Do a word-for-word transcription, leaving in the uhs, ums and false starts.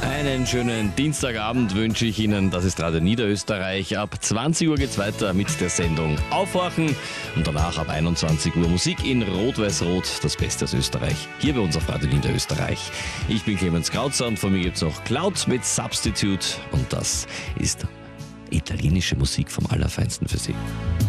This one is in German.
Einen schönen Dienstagabend wünsche ich Ihnen. Das ist Radio Niederösterreich. Ab zwanzig Uhr geht's weiter mit der Sendung Aufwachen und danach ab einundzwanzig Uhr Musik in Rot-Weiß-Rot, das Beste aus Österreich, hier bei uns auf Radio Niederösterreich. Ich bin Clemens Krautzer und von mir gibt's noch Cloud mit Substitute und das ist italienische Musik vom Allerfeinsten für Sie.